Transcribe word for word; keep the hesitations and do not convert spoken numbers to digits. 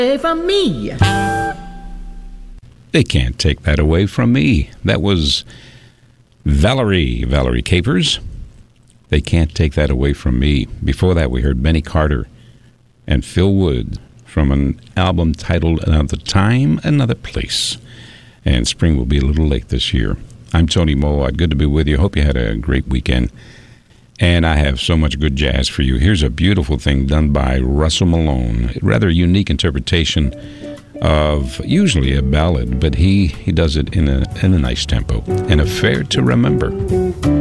from me. They can't take that away from me. That was Valerie, Valerie Capers. They can't take that away from me. Before that, we heard Benny Carter and Phil Wood from an album titled Another Time, Another Place. And spring will be a little late this year. I'm Tony Moawad. Good to be with you. Hope you had a great weekend. And I have so much good jazz for you. Here's a beautiful thing done by Russell Malone. A rather unique interpretation of usually a ballad, but he, he does it in a, in a nice tempo. An Affair to Remember.